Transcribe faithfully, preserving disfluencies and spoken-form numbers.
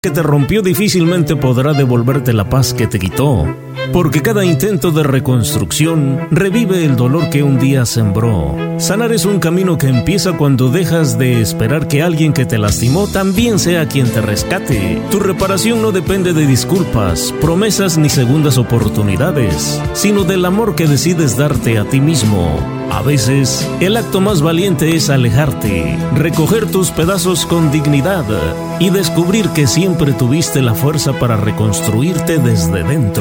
que te rompió difícilmente podrá devolverte la paz que te quitó, porque cada intento de reconstrucción revive el dolor que un día sembró. Sanar es un camino que empieza cuando dejas de esperar que alguien que te lastimó también sea quien te rescate. Tu reparación no depende de disculpas, promesas ni segundas oportunidades, sino del amor que decides darte a ti mismo. A veces, el acto más valiente es alejarte, recoger tus pedazos con dignidad y descubrir que siempre tuviste la fuerza para reconstruirte desde dentro.